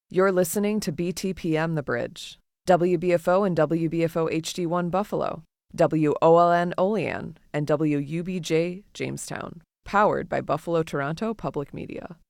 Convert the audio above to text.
You're listening to BTPM The Bridge, WBFO and WBFO HD1 Buffalo, WOLN Olean, and WUBJ Jamestown, powered by Buffalo Toronto Public Media.